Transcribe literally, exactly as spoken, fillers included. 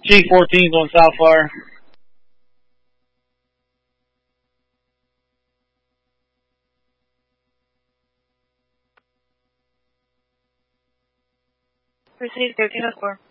G fourteen's on Southfire. Received thirteen oh four.